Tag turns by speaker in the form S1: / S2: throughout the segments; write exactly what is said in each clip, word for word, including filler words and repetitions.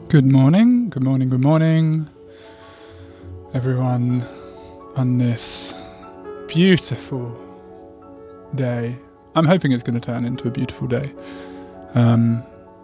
S1: Good morning, good morning, good morning, everyone, on this beautiful day. I'm hoping it's going to turn into a beautiful day. Um,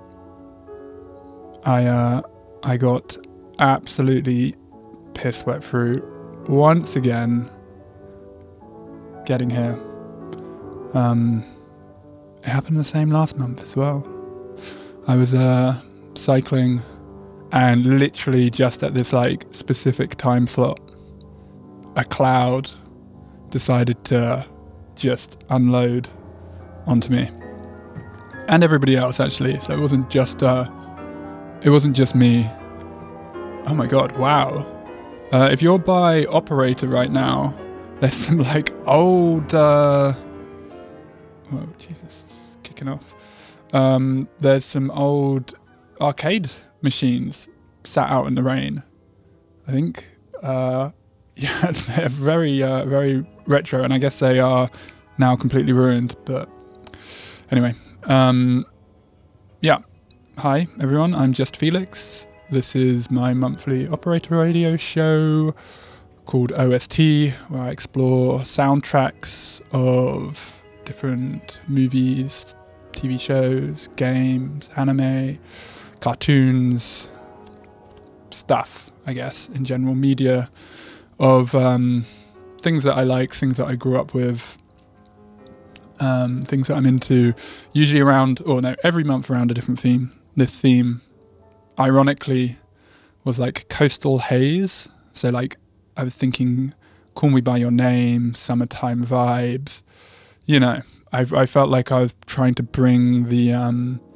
S1: I uh, I got absolutely piss wet through once again getting here. Um, it happened the same last month as well. I was uh, cycling. And literally just at this like specific time slot, a cloud decided to just unload onto me and everybody else actually. So it wasn't just uh, it wasn't just me. Oh my god! Wow. Uh, if you're by Operator right now, there's some like old. Uh, oh Jesus, it's kicking off. Um, there's some old arcade machines sat out in the rain. I think, uh, yeah, they're very, uh, very retro, and I guess they are now completely ruined. But anyway, um, yeah. Hi everyone, I'm Just Felix. This is my monthly Operator radio show called O S T, where I explore soundtracks of different movies, T V shows, games, anime, cartoons, stuff, I guess, in general, media of um, things that I like, things that I grew up with, um, things that I'm into, usually around, or no, every month around a different theme. This theme, ironically, was like coastal haze. So like, I was thinking, Call Me By Your Name, summertime vibes, you know, I, I felt like I was trying to bring the, um,